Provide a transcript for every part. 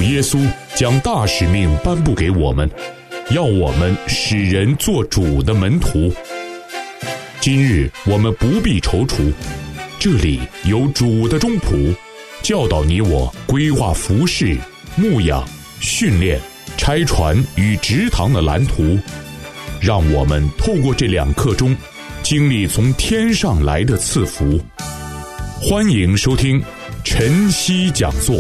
耶稣将大使命颁布给我们，要我们使人做主的门徒。今日我们不必踌躇，这里有主的忠仆，教导你我规划服事、牧养、训练、拆船与植堂的蓝图，让我们透过这2课中经历从天上来的赐福。欢迎收听晨曦讲座。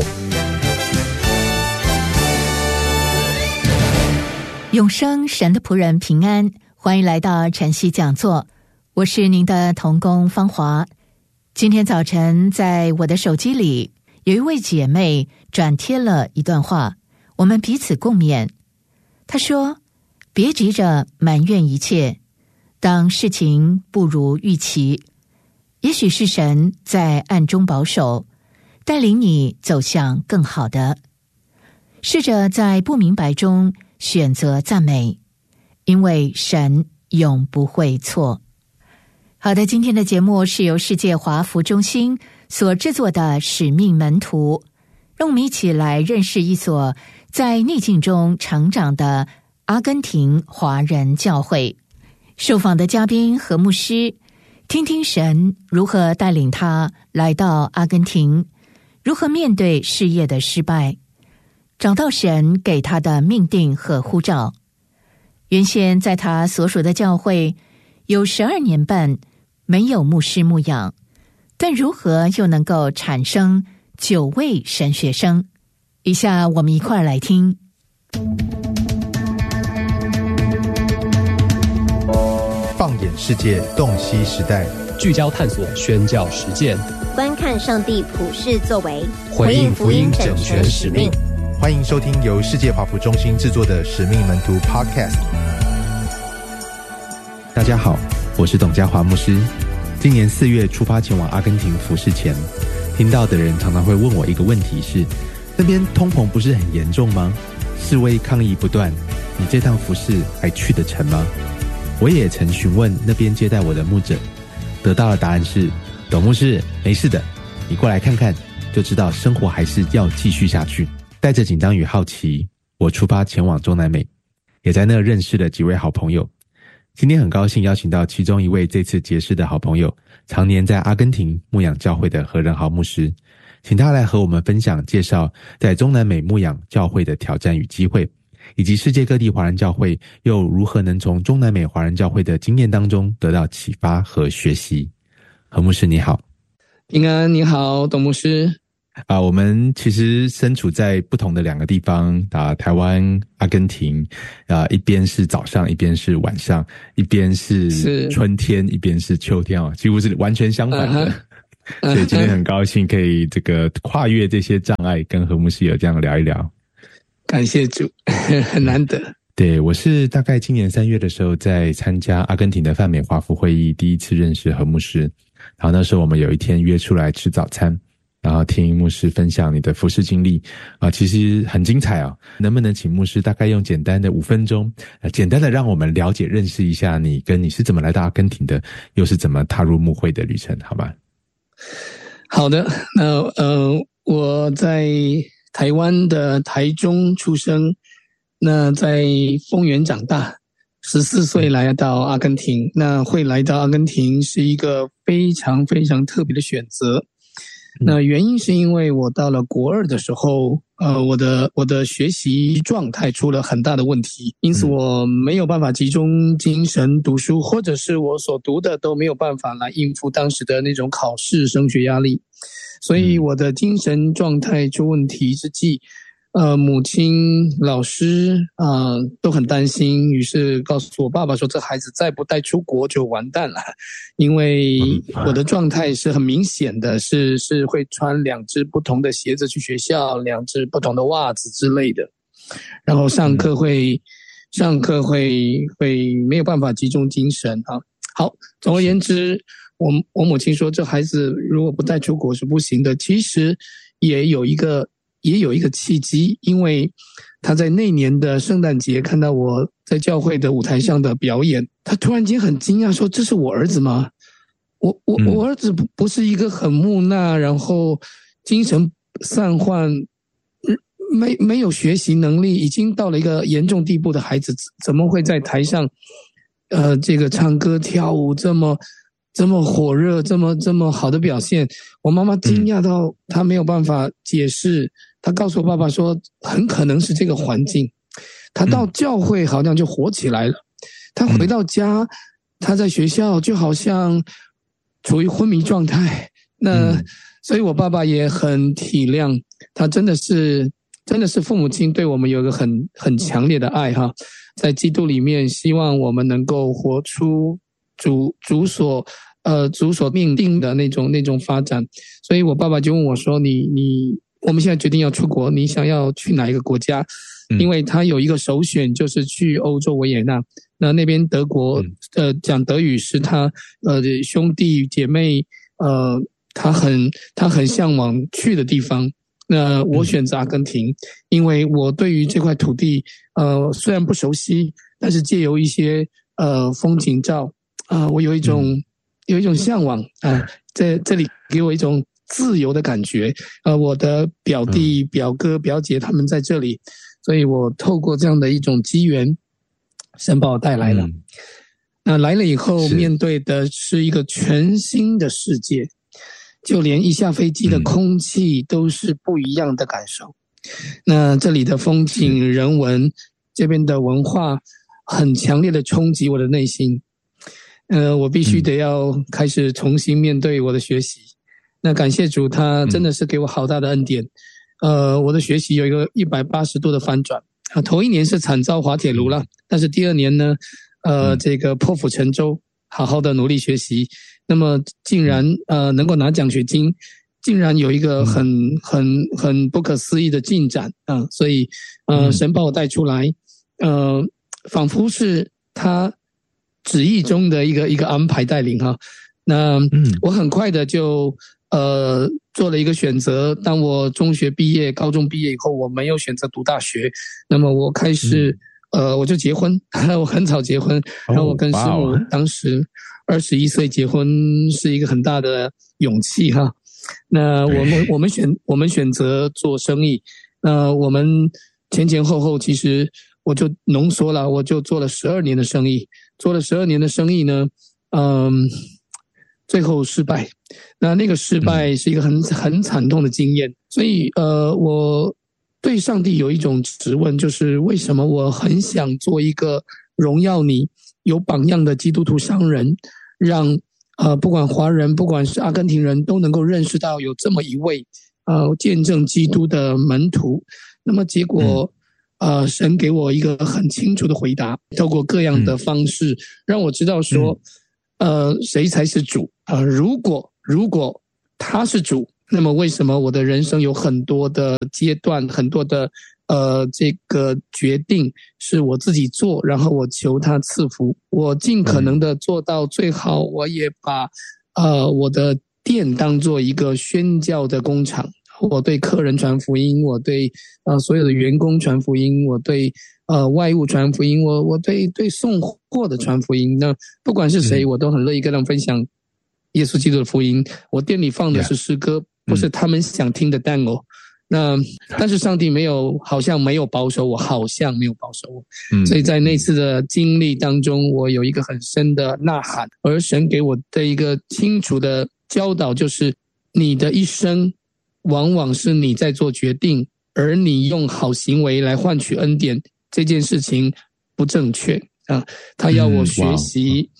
永生神的仆人平安，欢迎来到晨曦讲座，我是您的同工芳华。今天早晨在我的手机里有一位姐妹转贴了一段话，我们彼此共勉。她说，别急着埋怨一切，当事情不如预期，也许是神在暗中保守，带领你走向更好的。试着在不明白中选择赞美，因为神永不会错。好的，今天的节目是由世界华福中心所制作的使命门徒，让我们一起来认识一所在逆境中成长的阿根廷华人教会。受访的嘉宾何牧师，听听神如何带领他来到阿根廷，如何面对事业的失败，找到神给他的命定和呼召。原先在他所属的教会有12年半没有牧师牧养，但如何又能够产生9位神学生？以下我们一块来听。 放眼世界，洞悉时代， 聚焦探索，宣教实践， 观看上帝普世作为， 回应福音，整全使命。 欢迎收听由世界华福中心制作的使命门徒 Podcast。 大家好，我是董家华牧师。今年4月出发前往阿根廷服事前，听到的人常常会问我一个问题是，那边通膨不是很严重吗？示威抗议不断，你这趟服事还去得成吗？我也曾询问那边接待我的牧者，得到的答案是，董牧师，没事的，你过来看看就知道生活还是要继续下去。带着紧张与好奇，我出发前往中南美，也在那认识了几位好朋友。今天很高兴邀请到其中一位这次结识的好朋友，常年在阿根廷牧养教会的何仁豪牧师，请他来和我们分享介绍在中南美牧养教会的挑战与机会，以及世界各地华人教会又如何能从中南美华人教会的经验当中得到启发和学习。何牧师你好。 平安你好，董牧师。 我们其实身处在不同的2个地方台湾、阿根廷一边是早上，一边是晚上，一边是春天，一边是秋天几乎是完全相反的。所以今天很高兴可以这个跨越这些障碍，跟何牧师有这样聊一聊。 感谢主，很难得。 对，我是大概今年3月的时候在参加阿根廷的泛美华福会议，第一次认识何牧师。然后那时候我们有一天约出来吃早餐，然后听牧师分享你的服事经历其实很精彩能不能请牧师大概用简单的5分钟简单的让我们了解认识一下你，跟你是怎么来到阿根廷的，又是怎么踏入牧会的旅程，好吧？ 好的，那我在台湾的台中出生，那在丰原长大，14岁来到阿根廷。那会来到阿根廷是一个非常非常特别的选择。那原因是因为我到了国2的时候，我的学习状态出了很大的问题，因此我没有办法集中精神读书，或者是我所读的都没有办法来应付当时的那种考试升学压力，所以我的精神状态出问题之际，母亲、老师都很担心，于是告诉我爸爸说，这孩子再不带出国就完蛋了，因为我的状态是很明显的，是会穿2只不同的鞋子去学校，2只不同的袜子之类的，然后上课会没有办法集中精神好，总而言之，我母亲说这孩子如果不带出国是不行的。其实也有一个契机，因为他在那年的圣诞节看到我在教会的舞台上的表演，他突然间很惊讶说，这是我儿子吗？我儿子不是一个很木讷，然后精神散涣， 没有学习能力，已经到了一个严重地步的孩子，怎么会在台上这个唱歌跳舞这么火热，这么好的表现？我妈妈惊讶到她没有办法解释，她告诉我爸爸说很可能是这个环境。她到教会好像就火起来了，她回到家，她在学校就好像处于昏迷状态。那所以我爸爸也很体谅，他真的是父母亲对我们有一个很强烈的爱哈，在基督里面希望我们能够活出主所命定的那种发展。所以我爸爸就问我说我们现在决定要出国，你想要去哪一个国家？因为他有一个首选就是去欧洲维也纳，那边德国讲德语是他兄弟姐妹他很向往去的地方。那我选择阿根廷，因为我对于这块土地虽然不熟悉，但是借由一些风景照我有一种向往在这里给我一种自由的感觉。我的表弟表哥表姐他们在这里，所以我透过这样的一种机缘，神把我带来了。那来了以后面对的是一个全新的世界，就连一下飞机的空气都是不一样的感受。那这里的风景人文这边的文化很强烈的冲击我的内心。我必须得要开始重新面对我的学习。那感谢主，他真的是给我好大的恩典。我的学习有一个180度的翻转。头一年是惨遭滑铁卢了，但是第二年呢这个破釜沉舟，好好的努力学习。那么竟然能够拿奖学金，竟然有一个很不可思议的进展所以神把我带出来，仿佛是他旨意中的一个安排带领哈。那我很快的就做了一个选择。当我中学毕业、高中毕业以后，我没有选择读大学，那么我开始我就结婚，我很早结婚，然后我跟师母当时21岁结婚是一个很大的勇气哈。那我们选择做生意，我们前后其实我就浓缩了，我就做了12年的生意，做了12年的生意呢，最后失败。那个失败是一个很惨痛的经验，所以我对上帝有一种质问，就是为什么我很想做一个荣耀你、有榜样的基督徒商人，让不管华人，不管是阿根廷人都能够认识到有这么一位见证基督的门徒。那么结果神给我一个很清楚的回答，透过各样的方式让我知道说谁才是主如果他是主，那么为什么我的人生有很多的阶段，很多的这个决定是我自己做，然后我求他赐福，我尽可能的做到最好。我也把我的店当做一个宣教的工厂，我对客人传福音，我对所有的员工传福音，我对外务传福音，我对送货的传福音。那不管是谁，我都很乐意跟他们分享耶稣基督的福音。我店里放的是诗歌，不是他们想听的单哦。那但是上帝好像没有保守我，所以在那次的经历当中，我有一个很深的呐喊，而神给我的一个清楚的教导就是你的一生往往是你在做决定，而你用好行为来换取恩典，这件事情不正确他要我学习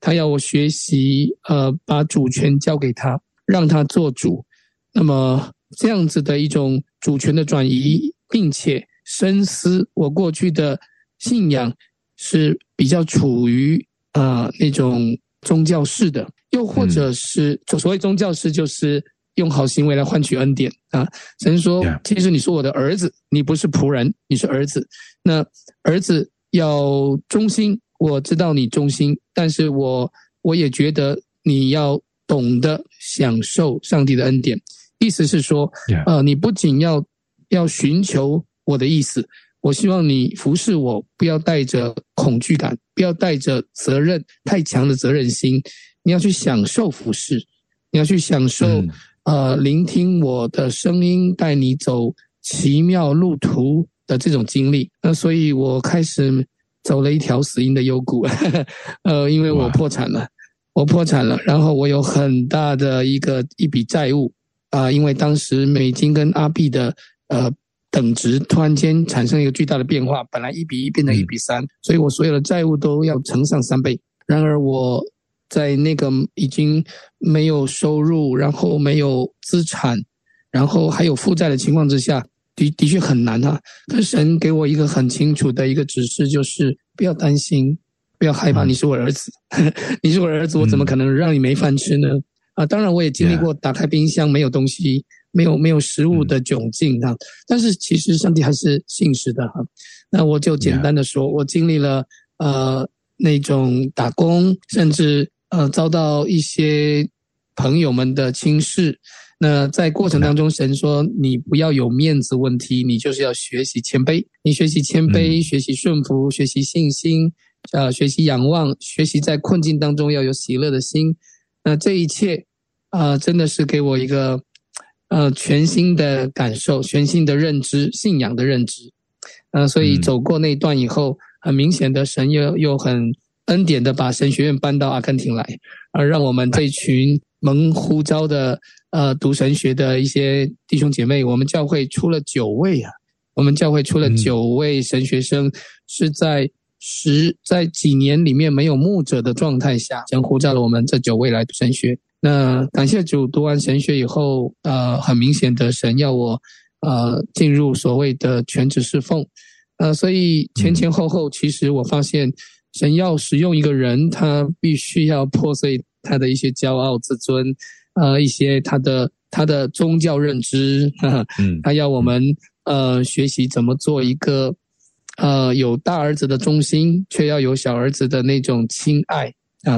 把主权交给他，让他做主。那么这样子的一种主权的转移，并且深思我过去的信仰是比较处于那种宗教式的，又或者是所谓宗教式就是用好行为来换取恩典神说其实你是我的儿子，你不是仆人，你是儿子。那儿子要忠心，我知道你忠心，但是我也觉得你要懂得享受上帝的恩典。意思是说你不仅要寻求我的意思，我希望你服侍我不要带着恐惧感，不要带着太强的责任心，你要去享受服侍，你要去享受聆听我的声音，带你走奇妙路途的这种经历。那所以我开始走了一条死荫的幽谷，因为我破产了，然后我有很大的一笔债务因为当时美金跟阿币的等值突然间产生一个巨大的变化，本来1:1变成1:3，所以我所有的债务都要乘上3倍。然而我在那个已经没有收入，然后没有资产，然后还有负债的情况之下，的确很难啊。可是神给我一个很清楚的一个指示，就是不要担心，不要害怕，你是我儿子，你是我儿子，我怎么可能让你没饭吃呢？当然我也经历过打开冰箱没有东西，没有食物的窘境但是其实上帝还是信实的那我就简单的说，我经历了那种打工，甚至遭到一些朋友们的轻视。那在过程当中，神说你不要有面子问题，你就是要学习谦卑。你学习谦卑，学习顺服，学习信心，学习仰望，学习在困境当中要有喜乐的心。那这一切真的是给我一个全新的感受，全新的认知，信仰的认知。所以走过那一段以后，很明显的神又很恩典的把神学院搬到阿根廷来，让我们这群蒙呼召的读神学的一些弟兄姐妹，我们教会出了9位我们教会出了9位神学生，是在几年里面没有牧者的状态下，神呼召了我们这9位来读神学。那感谢主，读完神学以后，很明显的神要我进入所谓的全职侍奉。所以前后其实我发现神要使用一个人，他必须要破碎他的一些骄傲自尊，一些他的宗教认知，他要我们学习怎么做一个有大儿子的忠心，却要有小儿子的那种亲爱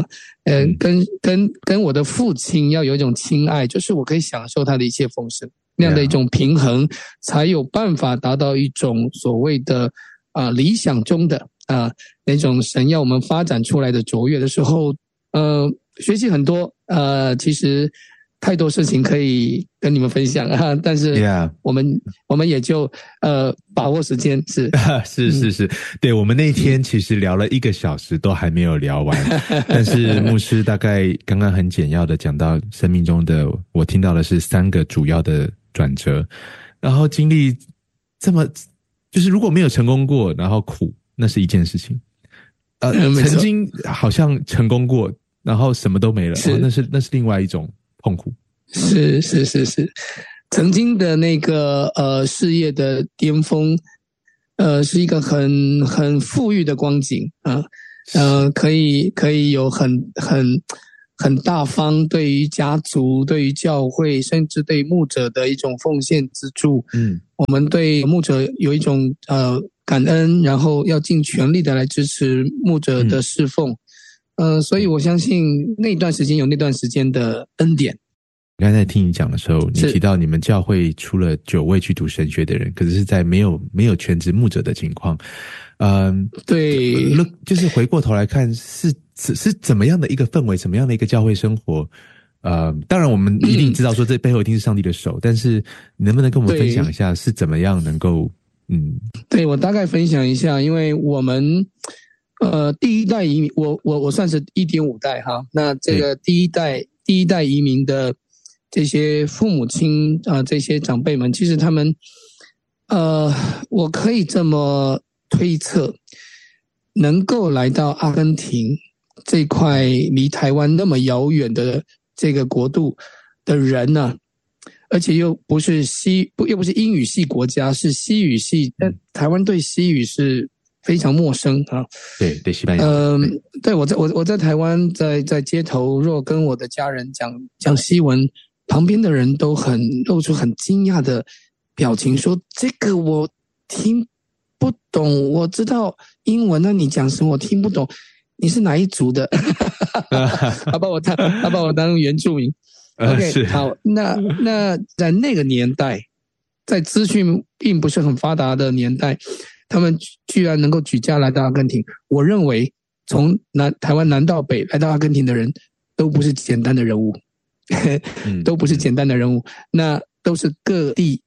跟我的父亲要有一种亲爱，就是我可以享受他的一切丰盛，那样的一种平衡，才有办法达到一种所谓的理想中的那种神要我们发展出来的卓越的时候，学习很多，其实太多事情可以跟你们分享但是我们也就把握时间是，对，我们那天其实聊了1个小时都还没有聊完但是牧师大概刚刚很简要的讲到生命中的，我听到的是3个主要的转折，然后经历这么，就是如果没有成功过，然后苦，那是一件事情，曾经好像成功过，然后什么都没了，那是另外一种痛苦。 是，曾经的那个事业的巅峰，是一个很富裕的光景可以有很大方对于家族，对于教会，甚至对牧者的一种奉献资助。我们对牧者有一种感恩，然后要尽全力的来支持牧者的侍奉。所以我相信那段时间有那段时间的恩典。 刚才听你讲的时候，你提到你们教会出了9位去读神学的人，可是是在没有全职牧者的情况。 对， 就是回过头来看，是怎么样的一个氛围，怎么样的一个教会生活？当然我们一定知道说这背后一定是上帝的手，但是你能不能跟我们分享一下是怎么样能够对，我大概分享一下，因为我们第一代移民，我算是1.5代那这个第一代移民的这些父母亲这些长辈们，其实他们我可以这么推测，能够来到阿根廷这块离台湾那么遥远的这个国度的人呢，而且又不是英语系国家，是西语系，但台湾对西语是非常陌生对，西班牙。 对，我在台湾，在街头若跟我的家人讲西文，旁边的人都露出很惊讶的表情，说这个我听不懂，我知道英文，那你讲什么我听不懂，你是哪一族的？他把我当原住民。OK， 好，那在那个年代，在资讯并不是很发达的年代，他们居然能够举家来到阿根廷，我认为从台湾南到北来到阿根廷的人都不是简单的人物都不是简单的人物，那都是各地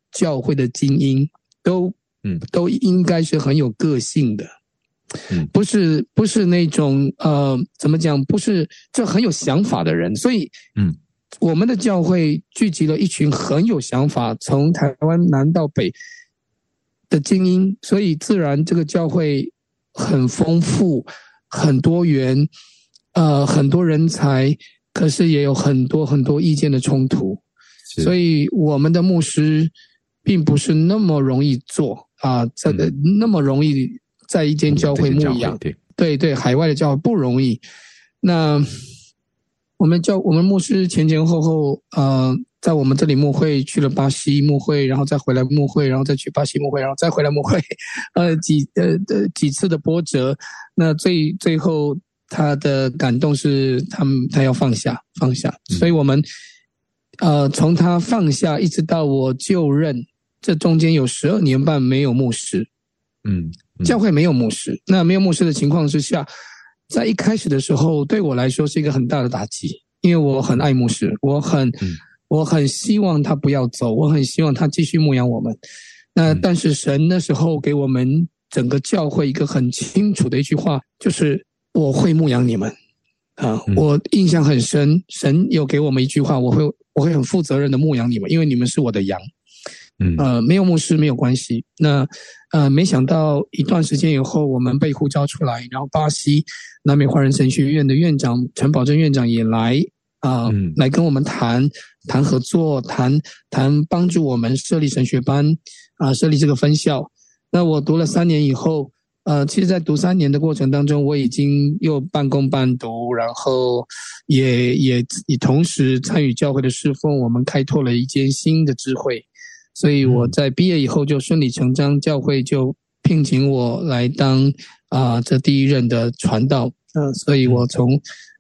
教会的精英都应该是很有个性的，不是那种怎么讲，不是这很有想法的人，所以我们的教会聚集了一群很有想法，从台湾南到北的精英，所以自然这个教会很丰富、很多元，很多人才，可是也有很多意见的冲突，所以我们的牧师并不是那么容易做那么容易在一间教会牧养，对，海外的教会不容易。那我们牧师前后在我们这里牧会，去了巴西牧会，然后再回来牧会，然后再去巴西牧会，然后再回来牧会，几次的波折。那最后他的感动是他要放下，所以我们从他放下一直到我就任，这中间有12年半没有牧师，教会没有牧师。那没有牧师的情况之下，在一开始的时候对我来说是一个很大的打击，因为我很爱牧师，我很希望他不要走，我很希望他继续牧养我们。那但是神那时候给我们整个教会一个很清楚的一句话，就是我会牧养你们我印象很深，神有给我们一句话，我会很负责任的牧养你们，因为你们是我的羊。没有牧师没有关系。那没想到一段时间以后，我们被呼召出来，然后巴西南美华人神学院的院长陈宝珍院长也来跟我们谈合作，谈帮助我们设立神学班设立这个分校。那我读了3年以后，其实在读3年的过程当中，我已经又半工半读，然后也同时参与教会的侍奉，我们开拓了一间新的支会。所以我在毕业以后就顺理成章，教会就聘请我来当这第一任的传道。所以我从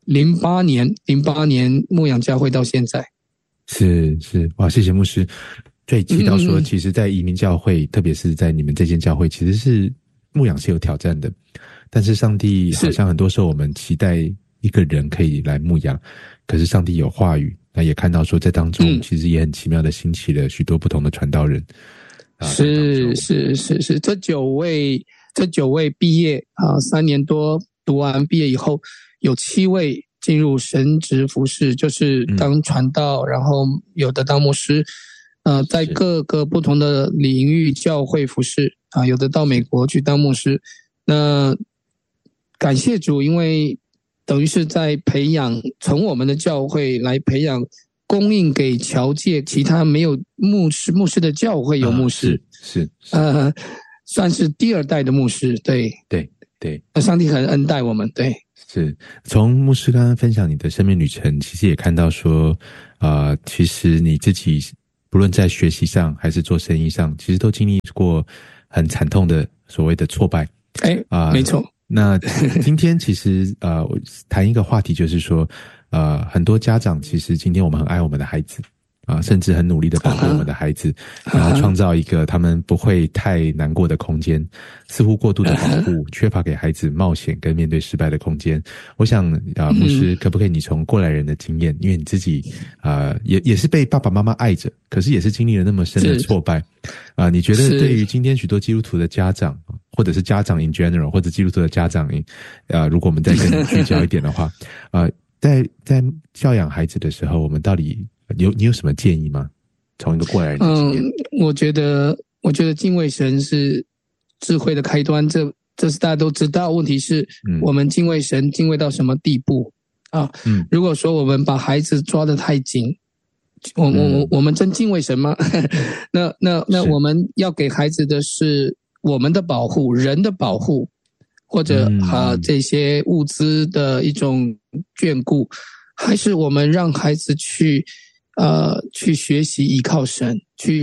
08年牧养教会到现在。 是哇，谢谢牧师。对，提到说其实在移民教会，特别是在你们这间教会，其实是牧养是有挑战的，但是上帝好像很多时候我们期待一个人可以来牧养，可是上帝有话语，那也看到说在当中其实也很奇妙的兴起了许多不同的传道人。 是，这9位毕业3年多读完毕业以后，有7位进入神职服事，就是当传道，然后有的当牧师，在各个不同的领域教会服事有的到美国去当牧师。那感谢主，因为等于是在培养，从我们的教会来培养，供应给侨界其他没有牧师的教会有牧师， 是算是第2代的牧师。对，上帝很恩待我们。对， 是从牧师刚刚分享你的生命旅程，其实也看到说其实你自己不论在学习上还是做生意上，其实都经历过很惨痛的所谓的挫败。 没错。 那今天其实我谈一个话题，就是说很多家长其实今天我们很爱我们的孩子甚至很努力的保护我们的孩子，然后创造一个他们不会太难过的空间，似乎过度的保护缺乏给孩子冒险跟面对失败的空间。我想牧师可不可以你从过来人的经验，因为你自己也是被爸爸妈妈爱着，可是也是经历了那么深的挫败你觉得对于今天许多基督徒的家长，或者是家长 in general， 或者基督徒的家长如果我们再更聚焦一点的话在教养孩子的时候，我们到底你有什么建议吗？从一个过来人的经验。 我觉得敬畏神是智慧的开端，这是大家都知道。问题是我们敬畏神敬畏到什么地步如果说我们把孩子抓得太紧，我们真敬畏神吗？那我们要给孩子的是我们的保护，人的保护，或者这些物资的一种眷顾，还是我们让孩子去学习依靠神，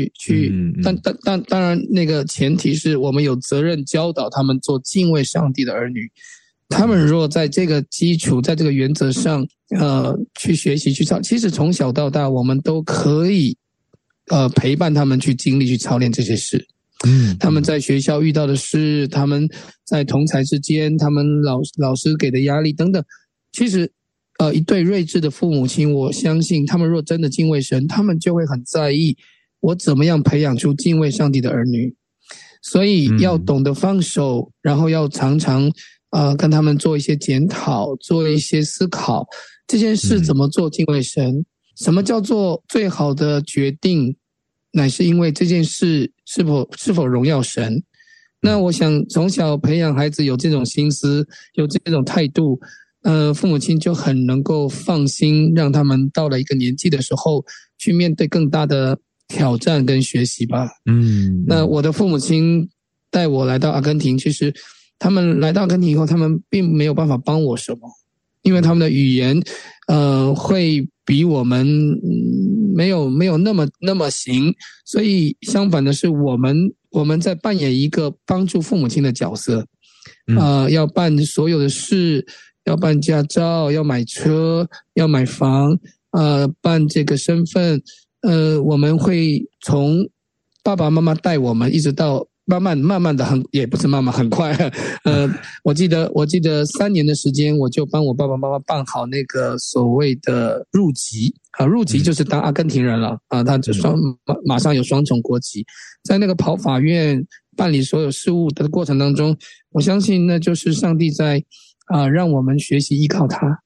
当然那个前提是我们有责任教导他们做敬畏上帝的儿女。他们若在这个基础，在这个原则上去学习去操，其实从小到大我们都可以陪伴他们去经历去操练这些事。他们在学校遇到的事，他们在同侪之间，他们老师给的压力等等，其实一对睿智的父母亲，我相信他们若真的敬畏神，他们就会很在意我怎么样培养出敬畏上帝的儿女。所以要懂得放手，然后要常常跟他们做一些检讨，做一些思考，这件事怎么做敬畏神，什么叫做最好的决定，乃是因为这件事是否荣耀神。那我想从小培养孩子有这种心思，有这种态度，父母亲就很能够放心，让他们到了一个年纪的时候去面对更大的挑战跟学习吧。那我的父母亲带我来到阿根廷，其实他们来到阿根廷以后，他们并没有办法帮我什么，因为他们的语言会比我们没有那么行，所以相反的是我们在扮演一个帮助父母亲的角色，要办所有的事，要办驾照，要买车，要买房，办这个身份，我们会从爸爸妈妈带我们，一直到慢慢的也不是慢慢很快，我记得3年的时间，我就帮我爸爸妈妈办好那个所谓的入籍入籍就是当阿根廷人了他就马上有双重国籍，在那个跑法院办理所有事务的过程当中，我相信那就是上帝在让我们学习依靠他。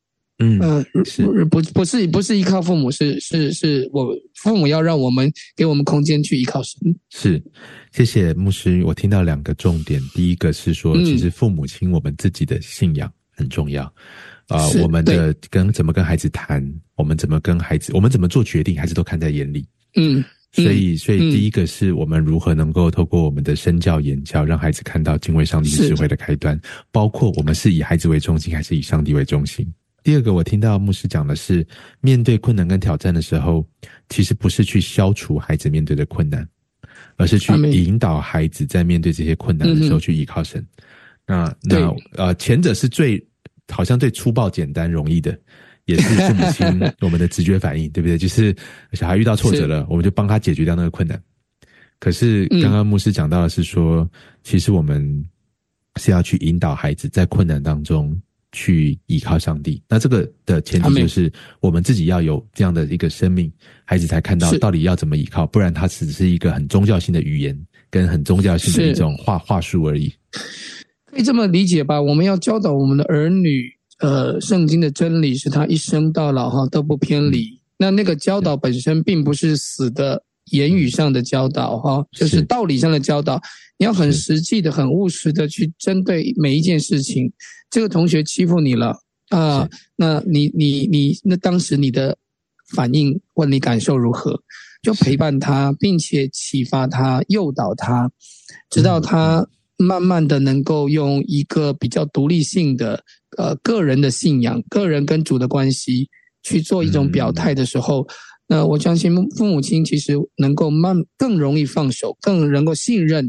不是依靠父母，是我父母要让我们给我们空间去依靠神。 是，谢谢牧师。我听到2个重点，第一个是说，其实父母亲我们自己的信仰很重要。我们的怎么跟孩子谈，我们怎么跟孩子，我们怎么做决定，孩子都看在眼里。所以第一个是我们如何能够透过我们的身教言教，让孩子看到敬畏上帝智慧的开端，包括我们是以孩子为中心，还是以上帝为中心。第二个，我听到牧师讲的是，面对困难跟挑战的时候，其实不是去消除孩子面对的困难，而是去引导孩子在面对这些困难的时候去依靠神。前者是好像最粗暴、简单、容易的，也是父母亲我们的直觉反应，对不对？就是小孩遇到挫折了，我们就帮他解决掉那个困难。可是刚刚牧师讲到的是说，其实我们是要去引导孩子在困难当中去依靠上帝。那这个的前提就是我们自己要有这样的一个生命，孩子才看到到底要怎么依靠，不然它只是一个很宗教性的语言跟很宗教性的一种话术而已。 可以这么理解吧，我们要教导我们的儿女圣经的真理，是他一生到老都不偏离。那个教导本身并不是死的言语上的教导就是道理上的教导，你要很实际的很务实的去针对每一件事情。这个同学欺负你了那那当时你的反应或你感受如何，就陪伴他，并且启发他，诱导他，直到他慢慢的能够用一个比较独立性的个人的信仰，个人跟主的关系去做一种表态的时候，那我相信父母亲其实能够更容易放手，更能够信任